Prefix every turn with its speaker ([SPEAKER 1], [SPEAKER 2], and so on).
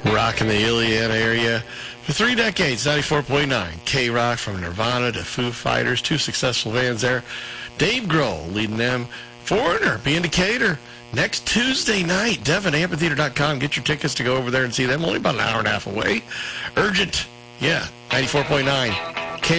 [SPEAKER 1] Rocking the Iliana area for 3 decades. 94.9 K-Rock, from Nirvana to Foo Fighters. 2 successful bands there. Dave Grohl leading them. Foreigner being Decatur. Next Tuesday night, DevonAmphitheater.com. Get your tickets to go over there and see them. Only about an hour and a half away. Urgent, yeah, 94.9.